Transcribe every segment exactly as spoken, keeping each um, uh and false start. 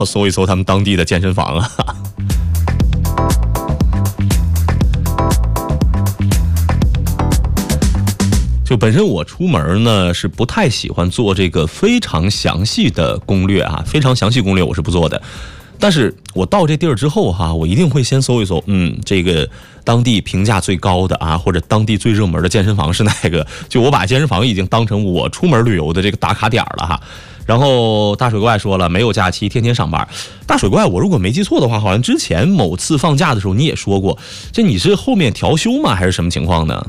搜一搜他们当地的健身房啊。就本身我出门呢是不太喜欢做这个非常详细的攻略啊，非常详细攻略我是不做的。但是我到这地儿之后哈，我一定会先搜一搜，嗯，这个当地评价最高的啊，或者当地最热门的健身房是哪个？就我把健身房已经当成我出门旅游的这个打卡点了哈。然后大水怪说了，没有假期，天天上班。大水怪，我如果没记错的话，好像之前某次放假的时候你也说过，这你是后面调休吗，还是什么情况呢？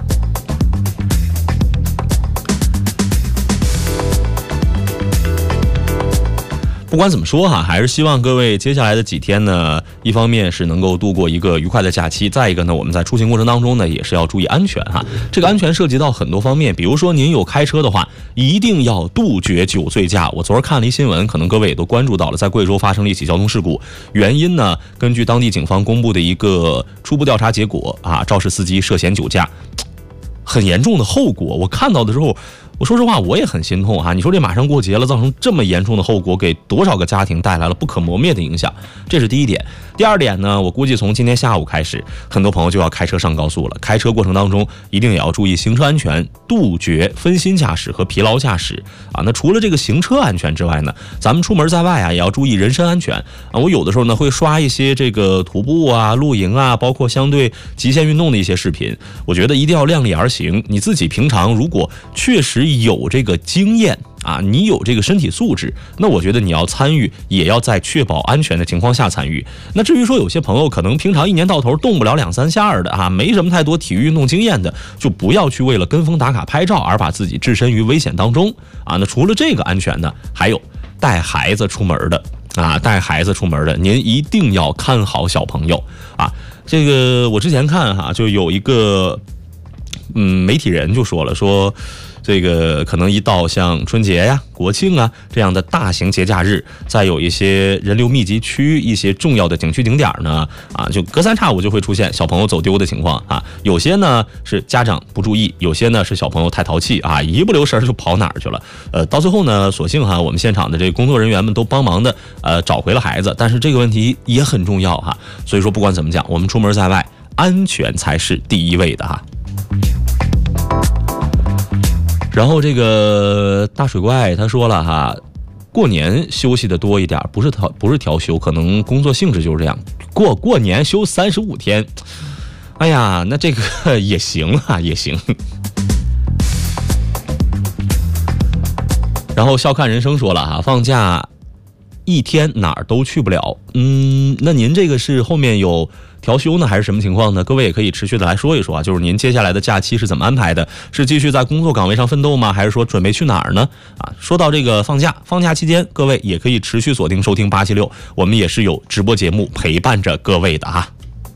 不管怎么说哈，还是希望各位接下来的几天呢，一方面是能够度过一个愉快的假期，再一个呢，我们在出行过程当中呢，也是要注意安全哈。这个安全涉及到很多方面，比如说您有开车的话，一定要杜绝酒醉驾。我昨儿看了一新闻，可能各位也都关注到了，在贵州发生了一起交通事故，原因呢，根据当地警方公布的一个初步调查结果啊，肇事司机涉嫌酒驾，很严重的后果。我看到的时候，我说实话，我也很心痛哈。你说这马上过节了，造成这么严重的后果，给多少个家庭带来了不可磨灭的影响，这是第一点。第二点呢，我估计从今天下午开始，很多朋友就要开车上高速了。开车过程当中，一定也要注意行车安全，杜绝分心驾驶和疲劳驾驶啊。那除了这个行车安全之外呢，咱们出门在外啊，也要注意人身安全啊。我有的时候呢会刷一些这个徒步啊、露营啊，包括相对极限运动的一些视频。我觉得一定要量力而行。你自己平常如果确实有这个经验啊，你有这个身体素质，那我觉得你要参与，也要在确保安全的情况下参与。那至于说有些朋友可能平常一年到头动不了两三下的啊，没什么太多体育运动经验的，就不要去为了跟风打卡拍照而把自己置身于危险当中啊。那除了这个安全呢，还有带孩子出门的啊，带孩子出门的，您一定要看好小朋友啊。这个我之前看哈，就有一个嗯媒体人就说了，说这个可能一到像春节呀、国庆啊这样的大型节假日，再有一些人流密集区、一些重要的景区景点呢，啊，就隔三差五就会出现小朋友走丢的情况啊。有些呢是家长不注意，有些呢是小朋友太淘气啊，一不留神就跑哪儿去了。呃，到最后呢，所幸哈，我们现场的这个工作人员们都帮忙的呃找回了孩子，但是这个问题也很重要哈。所以说不管怎么讲，我们出门在外，安全才是第一位的哈。然后这个大水怪他说了哈，过年休息的多一点，不是调不是调休，可能工作性质就是这样。过过年休三十五天，哎呀，那这个也行啊，也行。然后笑看人生说了哈，放假一天哪儿都去不了。嗯，那您这个是后面有调休呢，还是什么情况呢？各位也可以持续的来说一说啊，就是您接下来的假期是怎么安排的？是继续在工作岗位上奋斗吗？还是说准备去哪儿呢？啊，说到这个放假，放假期间，各位也可以持续锁定收听八七六，我们也是有直播节目陪伴着各位的哈。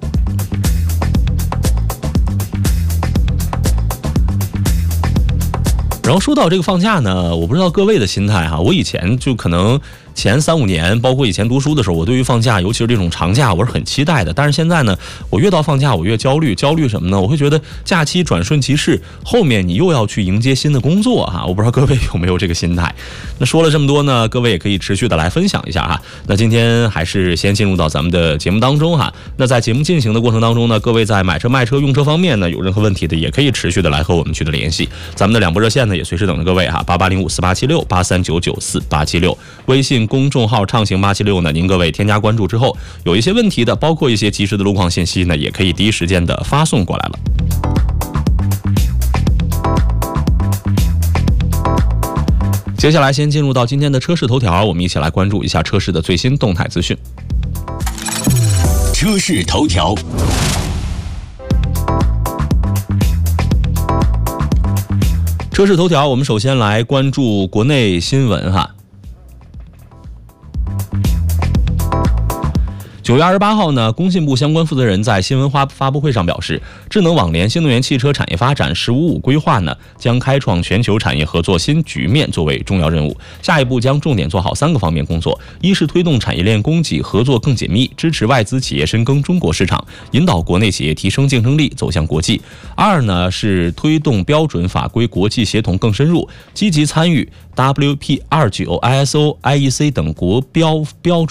然后说到这个放假呢，我不知道各位的心态哈，我以前就可能前三五年，包括以前读书的时候，我对于放假，尤其是这种长假，我是很期待的。但是现在呢，我越到放假，我越焦虑。焦虑什么呢？我会觉得假期转瞬即逝，后面你又要去迎接新的工作哈。我不知道各位有没有这个心态。那说了这么多呢，各位也可以持续的来分享一下哈。那今天还是先进入到咱们的节目当中哈。那在节目进行的过程当中呢，各位在买车、卖车、用车方面呢，有任何问题的，也可以持续的来和我们取得联系。咱们的两部热线呢，也随时等着各位哈，八八零五四八七六八三九九四八七六，微信公众号畅行八七六呢，您各位添加关注之后，有一些问题的，包括一些及时的路况信息呢，也可以第一时间的发送过来了。接下来先进入到今天的车市头条，我们一起来关注一下车市的最新动态资讯。 车市头条。 车市头条，我们首先来关注国内新闻哈。 九月二十八号呢，工信部相关负责人在新闻发发布会上表示，智能网联新能源汽车产业发展“十五五”规划呢，将开创全球产业合作新局面作为重要任务。下一步将重点做好三个方面工作：一是推动产业链供给合作更紧密，支持外资企业深耕中国市场，引导国内企业提升竞争力，走向国际；二呢是推动标准法规国际协同更深入，积极参与 W P、二九、I S O、I E C 等国标标准